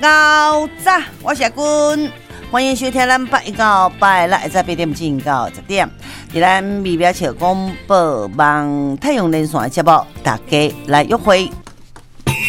高早，我是阿君，欢迎收听咱8到8日在8点至到10点，在咱微表笑广播网太阳连线的节目，大家来约会